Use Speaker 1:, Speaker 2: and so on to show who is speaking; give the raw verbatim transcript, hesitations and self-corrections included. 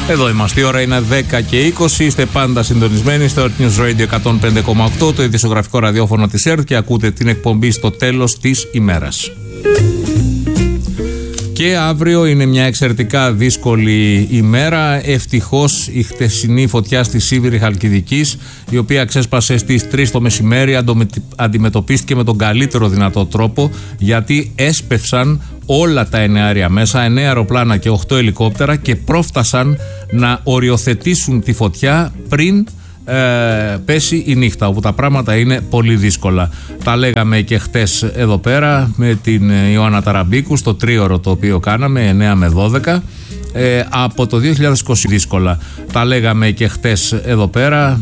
Speaker 1: Εδώ είμαστε, η ώρα είναι δέκα και είκοσι, είστε πάντα συντονισμένοι στο News Radio εκατόν πέντε κόμμα οκτώ, το ειδησιογραφικό ραδιόφωνο της ΕΡΤ, και ακούτε την εκπομπή στο τέλος της ημέρας. Και αύριο είναι μια εξαιρετικά δύσκολη ημέρα. Ευτυχώς η χτεσινή φωτιά στη Σίβηρη Χαλκιδικής, η οποία ξέσπασε στις τρεις το μεσημέρι, αντιμετωπίστηκε με τον καλύτερο δυνατό τρόπο, γιατί έσπευσαν όλα τα εννέα μέσα, εννέα αεροπλάνα και οκτώ ελικόπτερα, και πρόφτασαν να οριοθετήσουν τη φωτιά πριν Ε, πέσει η νύχτα, όπου τα πράγματα είναι πολύ δύσκολα. Τα λέγαμε και χτες εδώ πέρα με την Ιωάννα Ταραμπίκου στο τρίωρο το οποίο κάναμε εννέα με δώδεκα ε, από το δύο χιλιάδες είκοσι δύσκολα. Τα λέγαμε και χτες εδώ πέρα